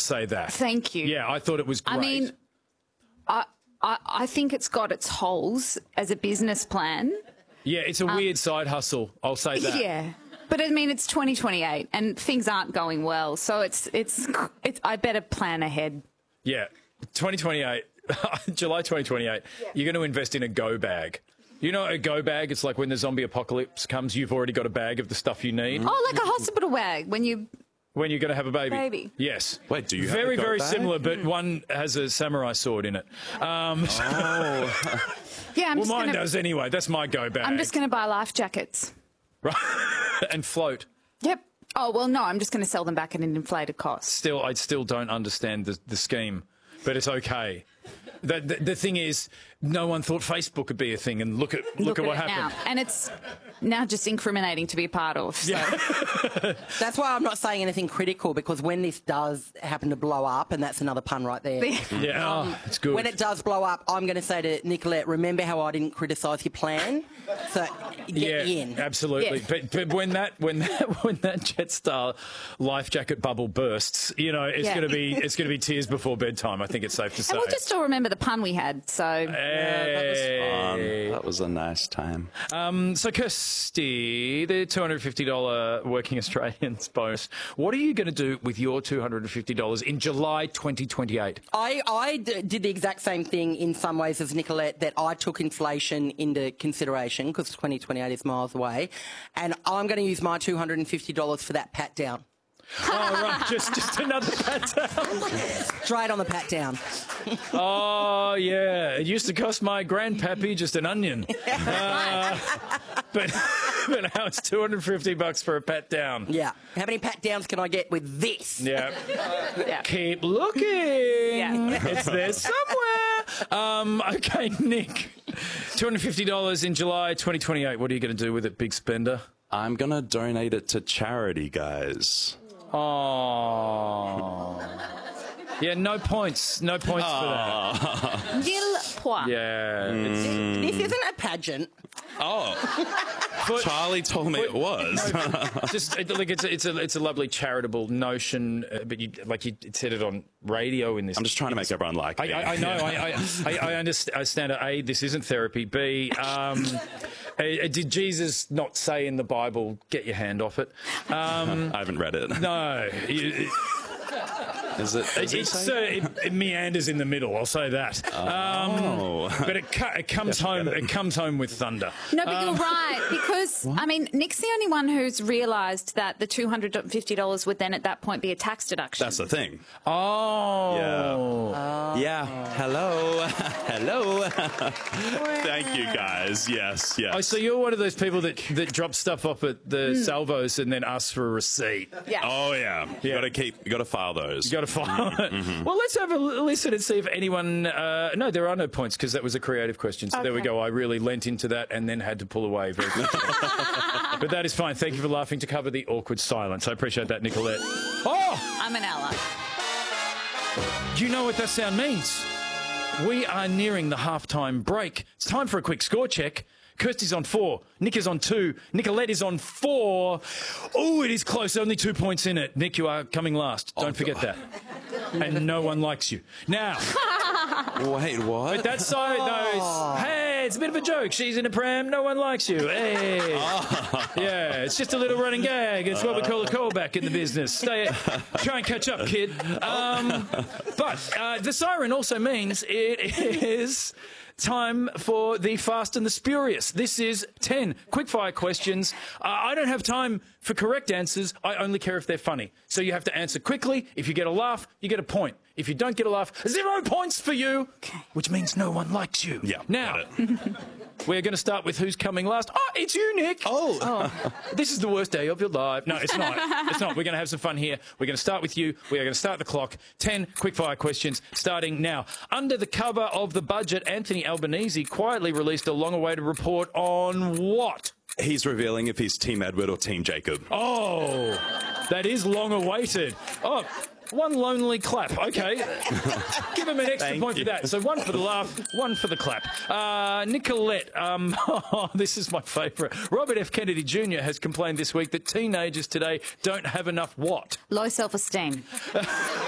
say that. Thank you. Yeah, I thought it was great. I mean, I think it's got its holes as a business plan. Yeah, it's a weird side hustle. I'll say that. Yeah. But I mean, it's 2028 and things aren't going well. So it's I better plan ahead. Yeah. 2028, July 2028, you're going to invest in a go bag. You know a go bag? It's like when the zombie apocalypse comes, you've already got a bag of the stuff you need. Oh, like a hospital bag when you're going to have a baby. Yes. Wait, do you have very, a go very bag? similar, but one has a samurai sword in it. Yeah, well, mine does anyway. That's my go bag. I'm just going to buy life jackets. Right. And float. Yep. Oh, well, no, I'm just going to sell them back at an inflated cost. I still don't understand the scheme, but it's okay. The thing is, no one thought Facebook would be a thing, and look at what happened. Now. And it's now just incriminating to be a part of. So. Yeah. That's why I'm not saying anything critical, because when this does happen to blow up, and that's another pun right there. Yeah, it's good. When it does blow up, I'm going to say to Nicolette, remember how I didn't criticise your plan? So get me in. Absolutely. Yeah. But when that Jetstar life jacket bubble bursts, it's going to be tears before bedtime. I think it's safe to say. And we'll just all remember the pun we had. So that was fun. That was a nice time. So Kirsty, the $250 Working Australians bonus. What are you going to do with your $250 in July 2028? I did the exact same thing in some ways as Nicolette, that I took inflation into consideration, because 2028 is miles away, and I'm going to use my $250 for that pat down. Oh, right, just another pat down. Straight on the pat down. Oh, yeah. It used to cost my grandpappy just an onion. But now it's $250 for a pat down. Yeah. How many pat downs can I get with this? Yeah. yeah. Keep looking. Yeah. It's there somewhere. Okay, Nick. $250 in July 2028. What are you going to do with it, big spender? I'm going to donate it to charity, guys. Oh. Yeah, no points. No points for that. Nil point. Yeah. This isn't a pageant. Oh. Charlie told me it was. It's a lovely charitable notion, but you said it on radio in this. I'm just trying to make everyone like me. I know. I understand. A, this isn't therapy. B, did Jesus not say in the Bible, "Get your hand off it"? I haven't read it. No. Is it? It meanders in the middle. I'll say that. But it comes home. It comes home with thunder. No, but you're right, because I mean, Nick's the only one who's realised that the $250 would then at that point be a tax deduction. That's the thing. Oh. Yeah. Yeah. Hello. Hello. Thank you, guys. Yes. Yes. Oh, so you're one of those people that drop stuff off at the salvos and then asks for a receipt. Yeah. Oh yeah. You got to file those. You got to file it. Well, let's have a listen and see if anyone. No, there are no points because that was a creative question. So there we go. I really lent into that and then had to pull away very quickly. But that is fine. Thank you for laughing to cover the awkward silence. I appreciate that, Nicolette. Oh, I'm an ally. Do you know what that sound means? We are nearing the halftime break. It's time for a quick score check. Kirsty's on 4, Nick is on 2, Nicolette is on 4. Oh, it is close, only 2 points in it. Nick, you are coming last. Don't forget that. And no one likes you. Now. Wait, what? But that's so no. Hey, it's a bit of a joke. She's in a pram, no one likes you. Hey. Yeah, it's just a little running gag. It's what we call a callback in the business. Try and catch up, kid. But the siren also means it is time for the Fast and the Spurious. This is 10 quickfire questions. I don't have time for correct answers. I only care if they're funny. So you have to answer quickly. If you get a laugh, you get a point. If you don't get a laugh, 0 points for you, which means no one likes you. Yeah. Now, we're going to start with who's coming last. Oh, it's you, Nick. Oh. This is the worst day of your life. No, it's not. It's not. We're going to have some fun here. We're going to start with you. We are going to start the clock. 10 quickfire questions starting now. Under the cover of the budget, Anthony Albanese quietly released a long-awaited report on what? He's revealing if he's Team Edward or Team Jacob. Oh, that is long-awaited. Oh, one lonely clap. Okay. Give him an extra point for that. So 1 for the laugh, 1 for the clap. Nicolette, this is my favourite. Robert F. Kennedy Jr. has complained this week that teenagers today don't have enough what? Low self-esteem.